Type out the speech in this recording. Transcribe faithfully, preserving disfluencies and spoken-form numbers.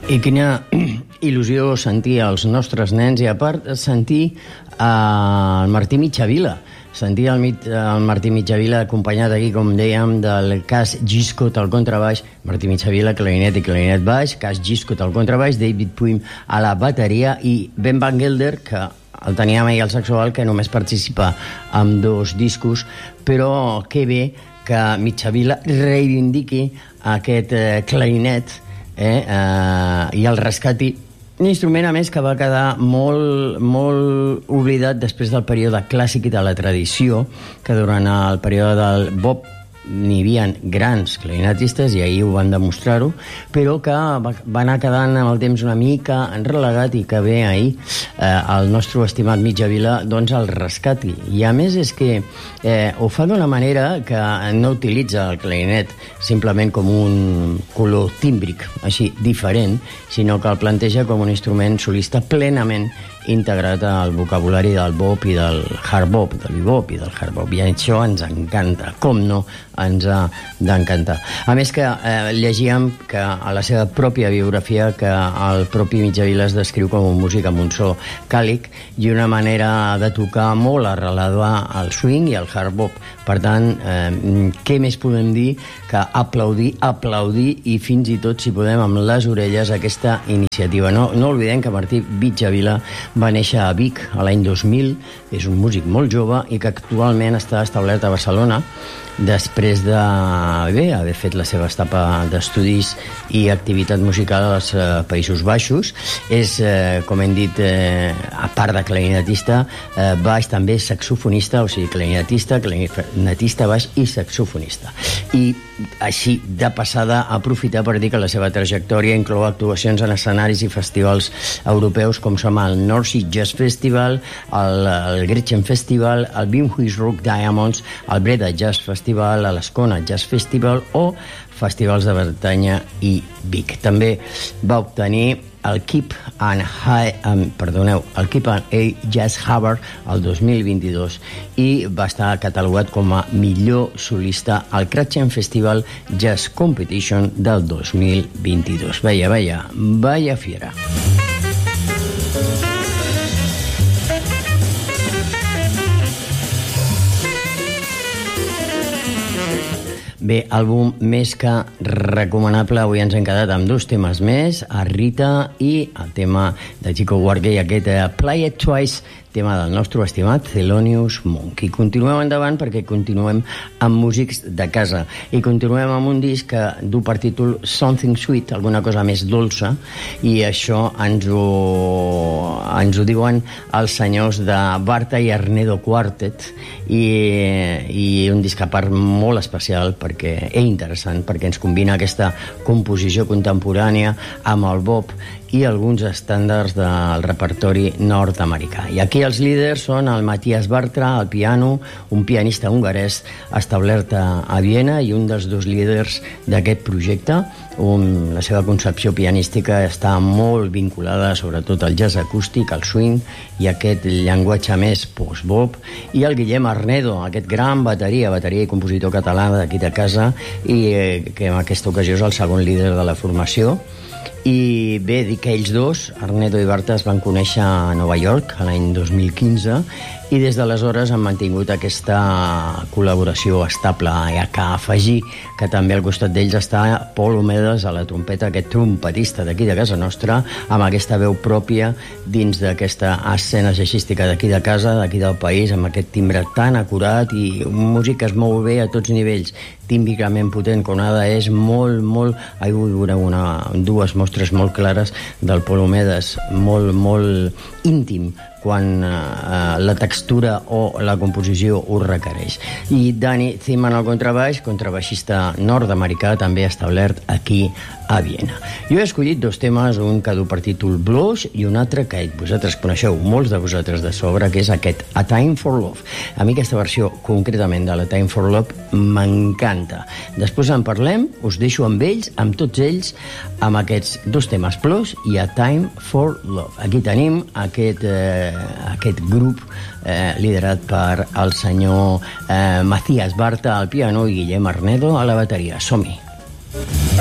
I quina il·lusió sentir els nostres nens i, a part, sentir eh, el Martí Mitjavila. Sentir el, el Martí Mitjavila acompanyat aquí, com dèiem, del Cas Giscot al contrabaix, Martí Mitjavila, clarinet i clarinet baix, Cas Giscot al contrabaix, David Puim a la bateria i Ben Van Gelder, que el teníem ahir al saxofon, que només participa amb dos discos, però que bé que Mitjavila reivindiqui aquest eh, clarinet eh, eh, i el rescati. Un instrument, a més, que va quedar molt, molt oblidat després del període clàssic i de la tradició, que durant el període del bop n'hi havia grans clarinetistes, i ahir ho van demostrar-ho, però que va, va anar quedant amb el temps una mica relegat, i que bé ahir eh, el nostre estimat Mitjavila doncs el rescati. I a més és que eh, ho fa d'una manera que no utilitza el clarinet simplement com un color tímbric, així, diferent, sinó que el planteja com un instrument solista plenament integrat al vocabulari del bop i del hard bop, del bebop i del hard bop, i això ens encanta, com no ens ha d'encantar. A més que eh, llegíem que a la seva pròpia biografia que el propi Mitjavila es descriu com un músic amb un so càlic i una manera de tocar molt arrelada al swing i al hard bop. Per tant, eh, què més podem dir que aplaudir, aplaudir i fins i tot, si podem, amb les orelles aquesta iniciativa. No, no oblidem que Martí Mitjavila va néixer a Vic a l'any dos mil, és un músic molt jove i que actualment està establert a Barcelona després de bé, haver fet la seva etapa d'estudis i activitat musical als eh, Països Baixos. És, eh, com hem dit, eh, a part de clarinetista, eh, baix també saxofonista, o sigui, clarinetista, clarinetista baix i saxofonista. I així, de passada, aprofitar per dir que la seva trajectòria inclou actuacions en escenaris i festivals europeus com som el North Sea Jazz Festival, el, el Gretchen Festival, el Bimhuis Rock Diamonds, el Breda Jazz Festival, l'Ascona Jazz Festival o festivals de Bretanya i Vic. També va obtenir el Keep and High, um, perdoneu, el Keep and A Jazz Harvard el dos mil vint-i-dos i va estar catalogat com a millor solista al Gretchen Festival Jazz Competition del dos mil vint-i-dos. Veia, veia, vaya fiera. Bé, àlbum més que recomanable. Avui ens hem quedat amb dos temes més, a Rita i el tema de Chico Buarque i aquest uh, Play It Twice, tema del nostre estimat Thelonious Monk. I continuem endavant perquè continuem amb músics de casa i continuem amb un disc que du per títol Something Sweet, alguna cosa més dolça, i això ens ho, ens ho diuen els senyors de Barta i Arnedo Quartet, i, i un disc a part molt especial perquè és interessant, perquè ens combina aquesta composició contemporània amb el bop i alguns estàndards del repertori nord-americà. I aquí els líders són el Matthias Bartra, al piano, un pianista hongarès establert a, a Viena i un dels dos líders d'aquest projecte. Un, la seva concepció pianística està molt vinculada sobretot al jazz acústic, al swing i aquest llenguatge més post-bop, i el Guillem Arnedo, aquest gran bateria, bateria i compositor català d'aquí de casa, i eh, que en aquesta ocasió és el segon líder de la formació. I bé, dic que ells dos, Arnedo i Barta, es van conèixer a Nova York l'any dos mil quinze i des d'aleshores han mantingut aquesta col·laboració estable. Hi ha que afegir que també al costat d'ells està Paul Omedes a la trompeta, aquest trompetista d'aquí de casa nostra, amb aquesta veu pròpia dins d'aquesta escena jazzística d'aquí de casa, d'aquí del país, amb aquest timbre tan acurat i un músic que es mou bé a tots nivells, tímbicament potent, com nada és molt, molt... Ahir vull veure una, dues mostres molt clares del Paul Omedes, molt, molt íntim, quan eh, la textura o la composició ho requereix. I Danny Ziman al contrabaix, contrabaixista nord-americà, també establert aquí a Viena. Jo he escollit dos temes, un que du per títol Blues i un altre que vosaltres coneixeu, molts de vosaltres de sobre, que és aquest A Time for Love. A mi aquesta versió concretament de la Time for Love m'encanta. Després en parlem, us deixo amb ells, amb tots ells, amb aquests dos temes, Blues i A Time for Love. Aquí tenim aquest, eh, aquest grup eh, liderat per el senyor eh, Matthias Barta al piano i Guillem Arnedo a la bateria. Som-hi!